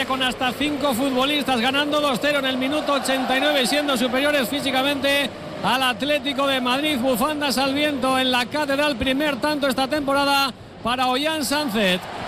victoria con hasta 5 futbolistas, ganando 2-0 en el minuto 89 y siendo superiores físicamente al Atlético de Madrid. Bufandas al viento en la Catedral, primer tanto esta temporada para Ollán Sánchez.